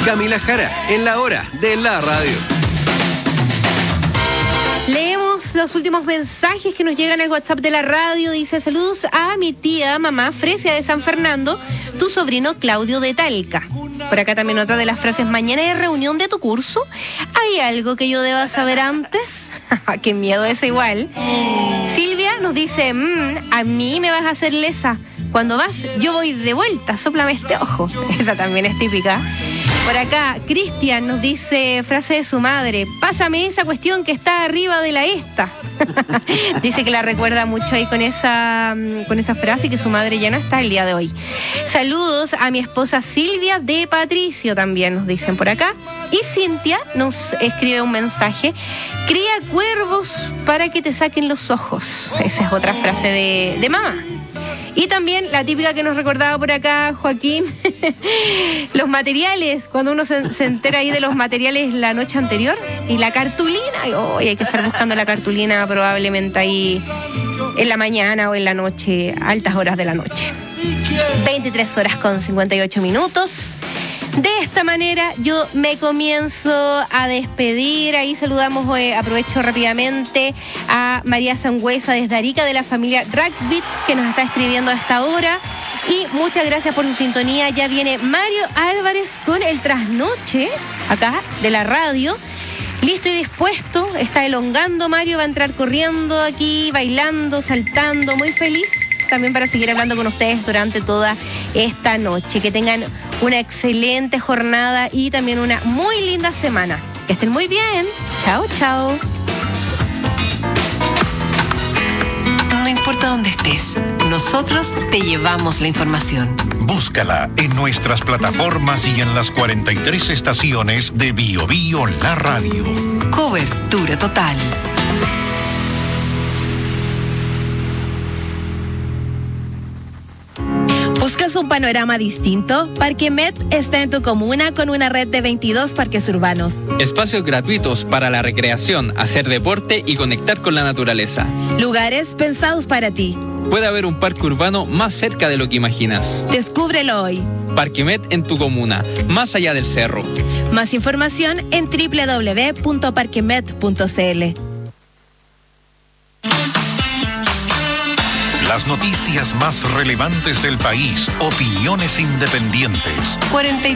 Camila Jara, en la hora de la radio. Leemos los últimos mensajes que nos llegan al WhatsApp de la radio. Dice: saludos a mi tía, mamá Fresia de San Fernando, tu sobrino Claudio de Talca. Por acá también otra de las frases: mañana hay reunión de tu curso. ¿Hay algo que yo deba saber antes? Qué miedo ese igual. Silvia nos dice: a mí me vas a hacer lesa. Cuando vas, yo voy de vuelta, sóplame este ojo. Esa también es típica. Por acá, Cristian nos dice, frase de su madre: pásame esa cuestión que está arriba de la esta. Dice que la recuerda mucho ahí con esa frase y que su madre ya no está el día de hoy. Saludos a mi esposa Silvia de Patricio, también nos dicen por acá. Y Cintia nos escribe un mensaje: cría cuervos para que te saquen los ojos. Esa es otra frase de mamá. Y también la típica que nos recordaba por acá Joaquín, los materiales, cuando uno se entera ahí de los materiales la noche anterior, y la cartulina, hay que estar buscando la cartulina probablemente ahí en la mañana o en la noche, altas horas de la noche. 23 horas con 58 minutos. De esta manera yo me comienzo a despedir. Ahí saludamos, aprovecho rápidamente a María Sangüesa desde Arica, de la familia Rackbits, que nos está escribiendo a esta hora. Y muchas gracias por su sintonía. Ya viene Mario Álvarez con el trasnoche acá de la radio. Listo y dispuesto, está elongando Mario, va a entrar corriendo aquí, bailando, saltando, muy feliz también para seguir hablando con ustedes durante toda esta noche. Que tengan una excelente jornada y también una muy linda semana. Que estén muy bien. Chao, chao. No importa dónde estés, nosotros te llevamos la información. Búscala en nuestras plataformas y en las 43 estaciones de Bio Bio La Radio. Cobertura total. ¿Buscas un panorama distinto? Parque Met está en tu comuna con una red de 22 parques urbanos. Espacios gratuitos para la recreación, hacer deporte y conectar con la naturaleza. Lugares pensados para ti. Puede haber un parque urbano más cerca de lo que imaginas. Descúbrelo hoy. Parque Met en tu comuna, más allá del cerro. Más información en www.parquemet.cl. Las noticias más relevantes del país, opiniones independientes.